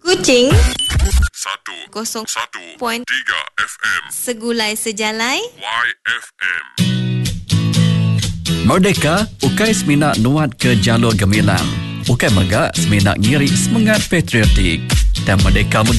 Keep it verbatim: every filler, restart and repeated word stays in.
Kucing Satu Kosong Satu Point Tiga F M Segulai Sejalai Y F M. Merdeka, ukai seminat nuat ke jalur gemilang. Ukai megak seminat ngiri semangat patriotik. Dan Merdeka